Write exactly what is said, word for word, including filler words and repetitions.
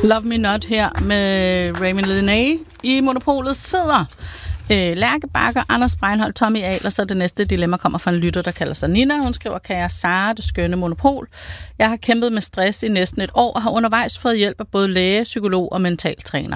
Love Me Not her med Raymond Linné. I Monopolet sidder øh, Lærke Bakker, Anders Breinholt, Tommy Ahl, så det næste dilemma kommer fra en lytter, der kalder sig Nina. Hun skriver, kære Sara, det skønne Monopol. Jeg har kæmpet med stress i næsten et år og har undervejs fået hjælp af både læge, psykolog og mentaltræner.